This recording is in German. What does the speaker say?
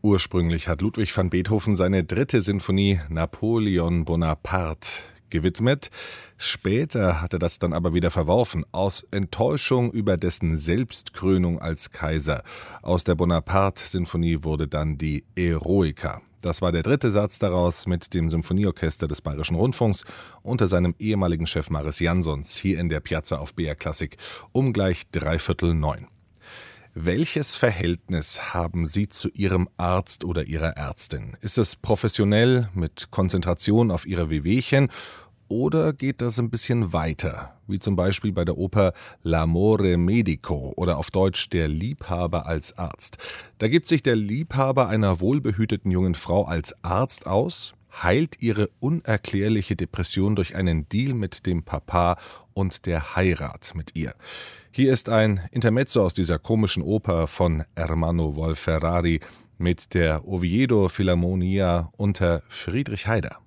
Ursprünglich hat Ludwig van Beethoven seine 3. Sinfonie Napoleon Bonaparte gewidmet. Später hat er das dann aber wieder verworfen, aus Enttäuschung über dessen Selbstkrönung als Kaiser. Aus der Bonaparte-Sinfonie wurde dann die Eroica. Das war der 3. Satz daraus mit dem Symphonieorchester des Bayerischen Rundfunks unter seinem ehemaligen Chef Maris Jansons hier in der Piazza auf BR Klassik um gleich 8:45. Welches Verhältnis haben Sie zu Ihrem Arzt oder Ihrer Ärztin? Ist es professionell mit Konzentration auf Ihre Wehwehchen oder geht das ein bisschen weiter, wie zum Beispiel bei der Oper L'amore medico oder auf Deutsch Der Liebhaber als Arzt? Da gibt sich der Liebhaber einer wohlbehüteten jungen Frau als Arzt aus, heilt ihre unerklärliche Depression durch einen Deal mit dem Papa und der Heirat mit ihr. Hier ist ein Intermezzo aus dieser komischen Oper von Ermanno Wolf-Ferrari mit der Oviedo Philharmonia unter Friedrich Heider.